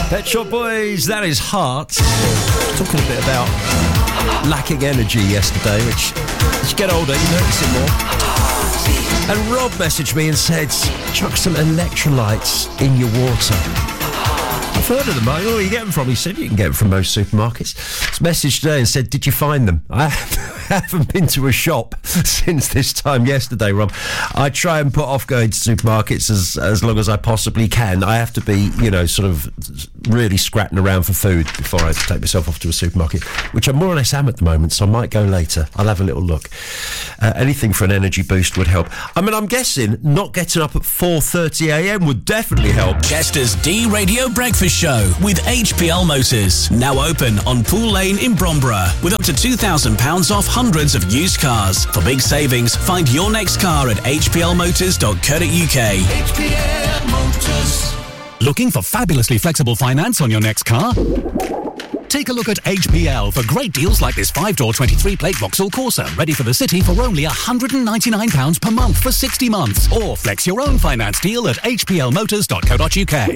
Pet Shop Boys, that is Heart. Talking a bit about lacking energy yesterday, which as you get older, you notice it more. And Rob messaged me and said, chuck some electrolytes in your water. I've heard of them. Where do you get them from? He said you can get them from most supermarkets. He's messaged today and said, did you find them? I haven't been to a shop since this time yesterday, Rob. I try and put off going to supermarkets as long as I possibly can. I have to be, sort of really scratching around for food before I take myself off to a supermarket, which I more or less am at the moment, so I might go later. I'll have a little look. Anything for an energy boost would help. I mean, I'm guessing not getting up at 4:30am would definitely help. Chester's D-Radio Breakfast Show with HPL Motors. Now open on Pool Lane in Bromborough with up to £2,000 off hundreds of used cars. For big savings, find your next car at hplmotors.co.uk. HPL Motors. Looking for fabulously flexible finance on your next car? Take a look at HPL for great deals like this 5-door 23-plate Vauxhall Corsa, ready for the city for only £199 per month for 60 months. Or flex your own finance deal at hplmotors.co.uk.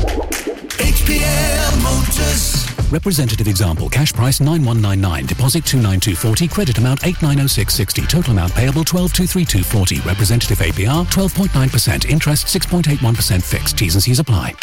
HPL Motors. Representative example, cash price 9199, deposit 29240, credit amount 890660, total amount payable 1223240, representative APR 12.9%, interest 6.81% fixed, T's and C's apply.